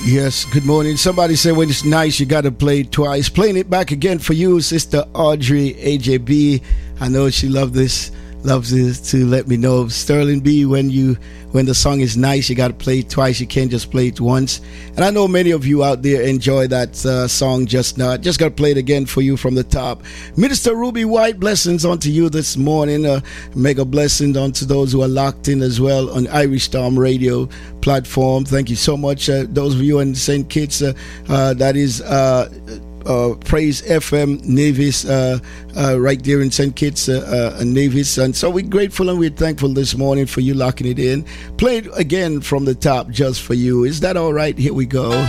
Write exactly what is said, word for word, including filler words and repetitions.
Yes, good morning. Somebody said when it's nice, you got to play it twice. Playing it back again for you, Sister Audrey A J B. I know she loved this, loves this to let me know. Sterling B, when you when the song is nice, you got to play it twice. You can't just play it once. And I know many of you out there enjoy that uh, song just now. Just got to play it again for you from the top. Minister Ruby White, blessings unto you this morning. Uh, mega blessings unto those who are locked in as well on Irish Storm Radio platform. Thank you so much. Uh, those of you in Saint Kitts, uh, uh, that is uh, uh, Praise F M Nevis, uh, uh, right there in Saint Kitts, uh, uh, Nevis. And so we're grateful and we're thankful this morning for you locking it in. Play it again from the top just for you. Is that all right? Here we go.